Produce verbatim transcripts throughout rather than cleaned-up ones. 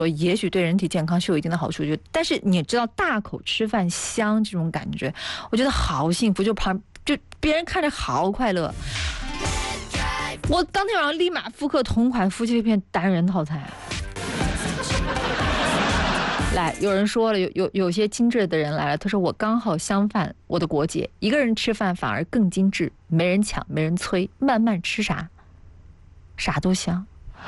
也许对人体健康是有一定的好处，就但是你知道大口吃饭香这种感觉，我觉得好幸福，就旁就别人看着好快乐。我当天晚上立马复刻同款夫妻片单人套餐。来，有人说了，有有有些精致的人来了，他说我刚好相反，我的国姐一个人吃饭反而更精致，没人抢，没人催，慢慢吃啥，啥都香。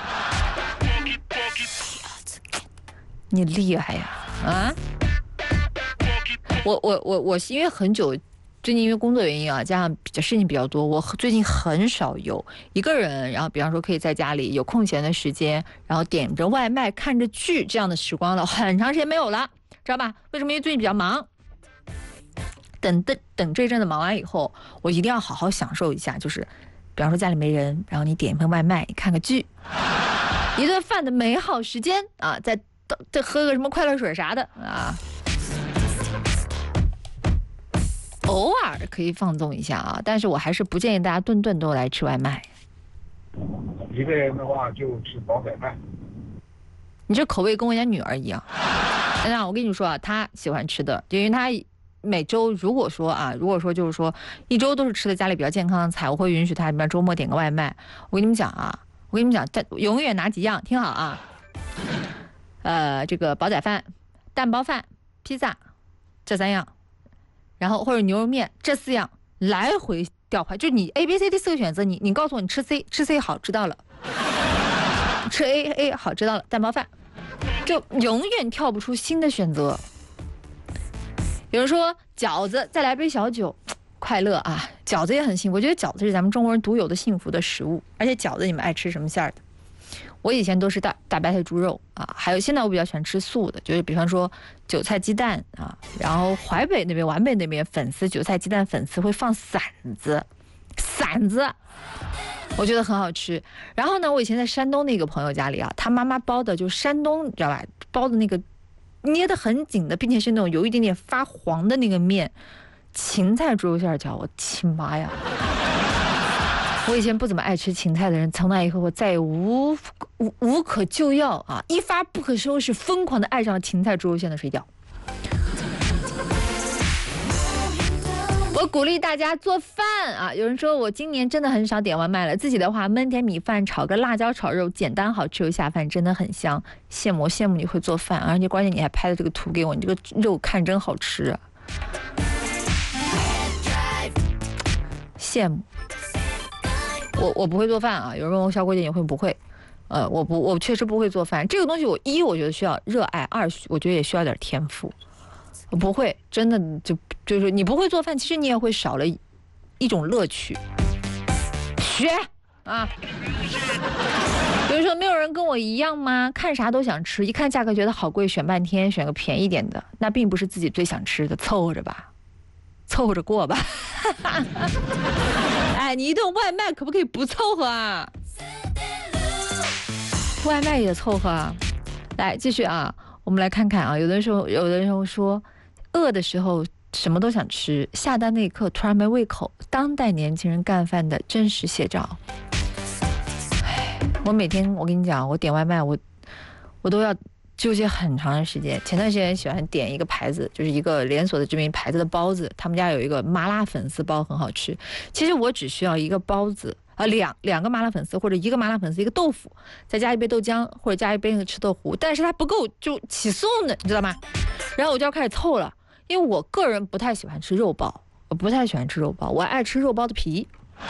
你厉害呀，啊！我我我我是因为很久。最近因为工作原因啊，加上比较事情比较多，我最近很少有一个人，然后比方说可以在家里有空闲的时间，然后点着外卖看着剧这样的时光了，很长时间没有了，知道吧？为什么？因为最近比较忙。等等等这阵子忙完以后，我一定要好好享受一下，就是比方说家里没人，然后你点一份外卖，你看个剧，一顿饭的美好时间啊，再再喝个什么快乐水啥的啊。偶尔可以放纵一下啊，但是我还是不建议大家顿顿都来吃外卖。 一个人的话就吃煲仔饭。 你这口味跟我家女儿一样。那我跟你说啊，她喜欢吃的，因为她每周如果说啊，如果说就是说一周都是吃的家里比较健康的菜，我会允许她，比方周末点个外卖。我跟你们讲啊，我跟你们讲，永远拿几样，听好啊。呃，这个煲仔饭、蛋包饭、披萨，这三样。然后或者牛肉面，这四样来回调换，就你 A B C D 四个选择，你你告诉我你吃 C 吃 C 好知道了，吃 A A 好知道了，蛋包饭，就永远跳不出新的选择。有人说饺子再来杯小酒，快乐啊！饺子也很幸福，我觉得饺子是咱们中国人独有的幸福的食物，而且饺子你们爱吃什么馅儿的？我以前都是大大白菜猪肉啊，还有现在我比较喜欢吃素的，就是比方说韭菜鸡蛋啊，然后淮北那边皖北那边粉丝韭菜鸡蛋粉丝会放馓子，馓子我觉得很好吃。然后呢，我以前在山东的一个朋友家里啊，他妈妈包的就是山东，你知道吧，包的那个捏得很紧的，并且是那种有一点点发黄的那个面，芹菜猪肉馅饺，我亲妈呀！我以前不怎么爱吃芹菜的人，从那以后我再也无无无可救药啊，一发不可收拾，疯狂的爱上了芹菜猪肉馅的水饺。我鼓励大家做饭啊！有人说我今年真的很少点外卖了，自己的话焖点米饭，炒个辣椒炒肉，简单好吃又下饭，真的很香。羡慕羡慕你会做饭，而且关键你还拍了这个图给我，你这个肉看真好吃啊！羡慕。我我不会做饭啊，有人问我小郭姐你会不会？呃，我不，我确实不会做饭。这个东西我一我觉得需要热爱，二我觉得也需要点天赋。我不会，真的就就是你不会做饭，其实你也会少了一种乐趣。学啊！比如说没有人跟我一样吗？看啥都想吃，一看价格觉得好贵，选半天选个便宜点的，那并不是自己最想吃的，凑合着吧，凑合着过吧。哎，你一顿外卖可不可以不凑合啊？外卖也凑合啊。来，继续啊，我们来看看啊。有的时候，有的时候说，饿的时候什么都想吃，下单那一刻突然没胃口。当代年轻人干饭的真实写照。哎，我每天我跟你讲，我点外卖，我我都要纠结很长的时间。前段时间喜欢点一个牌子，就是一个连锁的知名牌子的包子，他们家有一个麻辣粉丝包很好吃。其实我只需要一个包子啊，两两个麻辣粉丝，或者一个麻辣粉丝一个豆腐，再加一杯豆浆，或者加一杯那个赤豆糊，但是它不够就起送的，你知道吗？然后我就要开始凑了，因为我个人不太喜欢吃肉包，我不太喜欢吃肉包，我爱吃肉包的皮。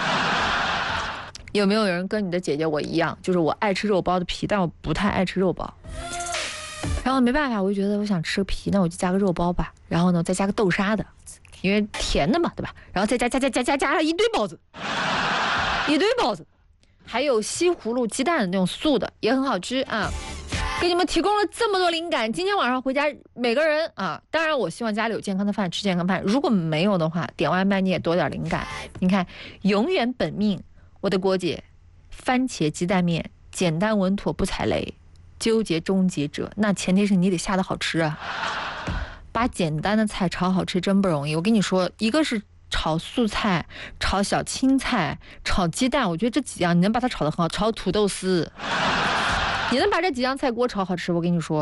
有没有人跟你的姐姐我一样，就是我爱吃肉包的皮，但我不太爱吃肉包。然后没办法，我就觉得我想吃个皮，那我就加个肉包吧。然后呢，再加个豆沙的，因为甜的嘛，对吧？然后再加加加加加加了一堆包子，一堆包子，还有西葫芦鸡蛋的那种素的，也很好吃啊。给你们提供了这么多灵感，今天晚上回家每个人啊，当然我希望家里有健康的饭，吃健康饭。如果没有的话，点外卖你也多点灵感。你看，永远本命，我的郭姐，番茄鸡蛋面，简单稳妥不踩雷。纠结终结者，那前提是你得下的好吃啊！把简单的菜炒好吃真不容易。我跟你说，一个是炒素菜，炒小青菜，炒鸡蛋，我觉得这几样你能把它炒得很好。炒土豆丝， 你能把这几样菜给我炒好吃，我跟你说。